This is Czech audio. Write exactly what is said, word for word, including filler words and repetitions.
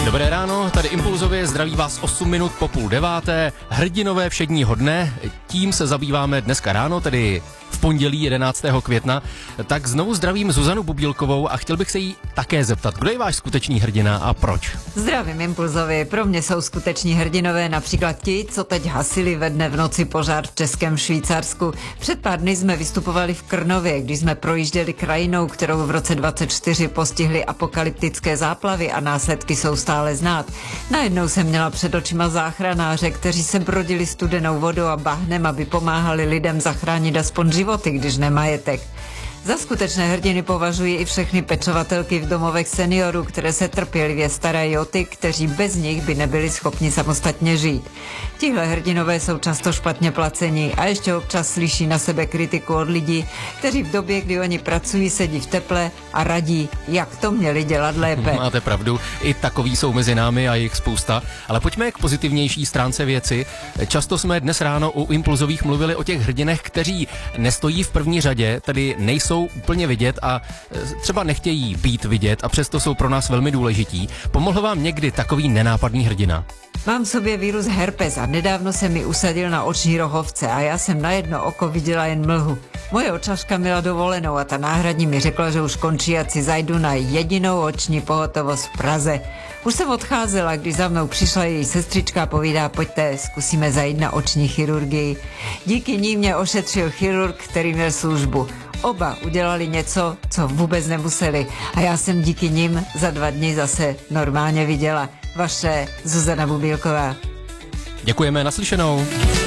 Dobré ráno, tady Impulzově zdraví vás osm minut po půl deváté, hrdinové všedního dne, tím se zabýváme dneska ráno, tedy v pondělí jedenáctého května, tak znovu zdravím Zuzanu Bubílkovou a chtěl bych se jí také zeptat, kdo je váš skutečný hrdina a proč? Zdravím Impulzovi, pro mě jsou skuteční hrdinové například ti, co teď hasili ve dne v noci požár v Českém Švýcarsku. Před pár dny jsme vystupovali v Krnově, když jsme projížděli krajinou, kterou v roce dvacet čtyři postihly apokalyptické záplavy a následky jsou stále znát. Najednou jsem měla před očima záchranáře, kteří se brodili studenou vodou a bahnem, aby pomáhali lidem zachránit aspoň životy, když nemajetek. Za skutečné hrdiny považuji i všechny pečovatelky v domovech seniorů, které se trpělivě starají o ty, kteří bez nich by nebyli schopni samostatně žít. Tihle hrdinové jsou často špatně placení a ještě občas slyší na sebe kritiku od lidí, kteří v době, kdy oni pracují, sedí v teple a radí, jak to měli dělat lépe. Máte pravdu, i takový jsou mezi námi a jich spousta, ale pojďme k pozitivnější stránce věci. Často jsme dnes ráno u Impulzových mluvili o těch hrdinech, kteří nestojí v první řadě, tedy nejsou jsou úplně vidět a třeba nechtějí být vidět a přesto jsou pro nás velmi důležití. Pomohl vám někdy takový nenápadný hrdina? Mám v sobě virus herpes a nedávno se mi usadil na oční rohovce a já jsem na jedno oko viděla jen mlhu. Moje očařka měla dovolenou a ta náhradní mi řekla, že už končí a si zajdu na jedinou oční pohotovost v Praze. Už jsem odcházela, když za mnou přišla její sestřička a povídá, pojďte, zkusíme zajít na oční chirurgii. Díky ní mě ošetřil chirurg, který měl službu. Oba udělali něco, co vůbec nemuseli a já jsem díky nim za dva dny zase normálně viděla. Vaše Zuzana Bubílková. Děkujeme, naslyšenou.